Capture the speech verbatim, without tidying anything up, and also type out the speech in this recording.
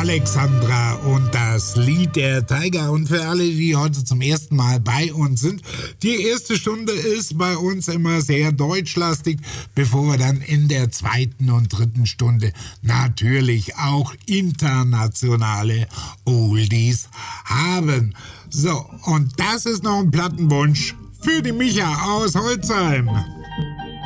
Alexandra und das Lied der Tiger. Und für alle, die heute zum ersten Mal bei uns sind, die erste Stunde ist bei uns immer sehr deutschlastig, bevor wir dann in der zweiten und dritten Stunde natürlich auch internationale Oldies haben. So, und das ist noch ein Plattenwunsch für die Micha aus Holzheim.